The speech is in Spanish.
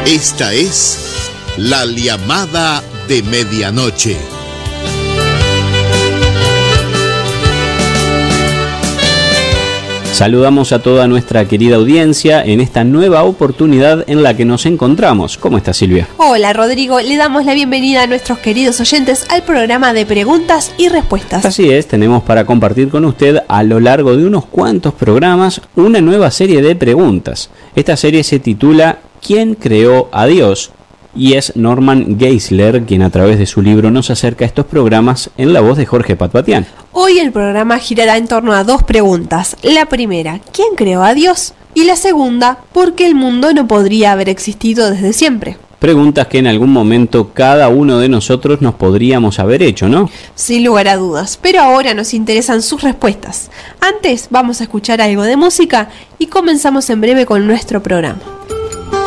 Esta es la llamada de medianoche. Saludamos a toda nuestra querida audiencia en esta nueva oportunidad en la que nos encontramos. ¿Cómo está, Silvia? Hola, Rodrigo. Le damos la bienvenida a nuestros queridos oyentes al programa de preguntas y respuestas. Así es, tenemos para compartir con usted a lo largo de unos cuantos programas una nueva serie de preguntas. Esta serie se titula ¿Quién creó a Dios? Y es Norman Geisler quien a través de su libro nos acerca a estos programas en la voz de Jorge Patpatián. Hoy el programa girará en torno a dos preguntas. La primera, ¿quién creó a Dios? Y la segunda, ¿por qué el mundo no podría haber existido desde siempre? Preguntas que en algún momento cada uno de nosotros nos podríamos haber hecho, ¿no? Sin lugar a dudas, pero ahora nos interesan sus respuestas. Antes vamos a escuchar algo de música y comenzamos en breve con nuestro programa.